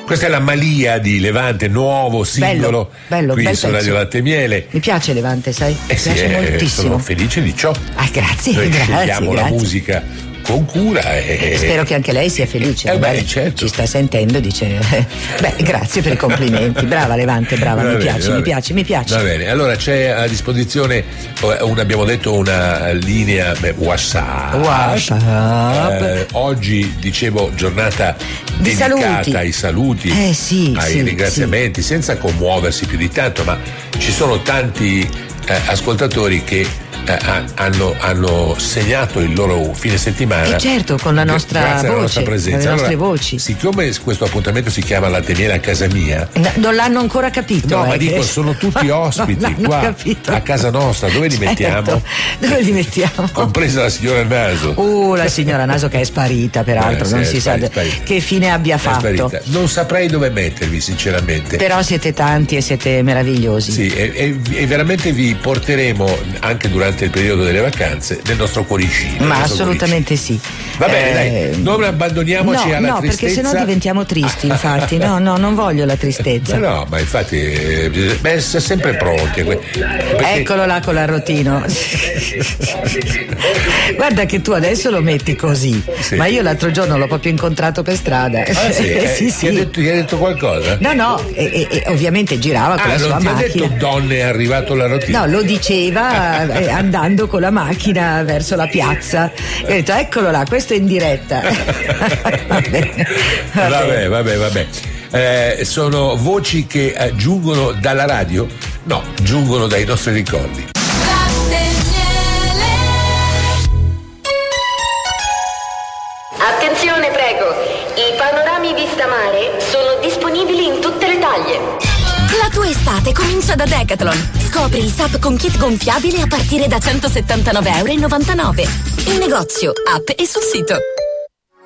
Questa è la Malia di Levante, nuovo singolo bello, qui bel su pezzo. Radio Latte e Miele. Mi piace Levante, sai? Mi piace moltissimo. Sono felice di ciò. Grazie, Noi grazie. scegliamo la musica con cura e spero che anche lei sia felice. Certo. Ci sta sentendo, dice grazie per i complimenti, brava Levante, brava, mi piace. Va bene, allora c'è a disposizione abbiamo detto una linea WhatsApp. Oggi dicevo giornata di dedicata ai saluti, ai ringraziamenti, senza commuoversi più di tanto, ma ci sono tanti ascoltatori che hanno segnato il loro fine settimana. Certo, con la nostra grazie alla nostra voce, presenza. con le nostre voci. Siccome questo appuntamento si chiama Latte e Miele a casa mia, non l'hanno ancora capito. No, ma dico, sono tutti ospiti qua capito. a casa nostra. Dove li mettiamo? Dove li mettiamo? Compresa la signora Naso. La signora Naso che è sparita, peraltro, non si sa che fine abbia fatto. Non saprei dove mettervi, sinceramente. Però siete tanti e siete meravigliosi. Sì, e veramente vi porteremo anche durante il periodo delle vacanze nel nostro cuoricino. Ma assolutamente sì. Va bene, dai, non abbandoniamoci alla tristezza. No, perché sennò diventiamo tristi, infatti. No, non voglio la tristezza. No, ma infatti essere sempre pronti. Eccolo là con l'arrotino. Guarda che tu adesso lo metti così, ma io l'altro giorno l'ho proprio incontrato per strada. Sì. Ti ha detto qualcosa? No, e ovviamente girava con la sua macchina. Non ti ha detto donne è arrivato l'arrotino? No, lo diceva andando con la macchina verso la piazza. E ho detto eccolo là, questo è in diretta. Vabbè. Sono voci che giungono dalla radio? No, giungono dai nostri ricordi. Attenzione, prego, i panorami vista mare sono disponibili in tutte le taglie. La tua estate comincia da Decathlon. Scopri il SUP con kit gonfiabile a partire da €179,99. In negozio, app e sul sito.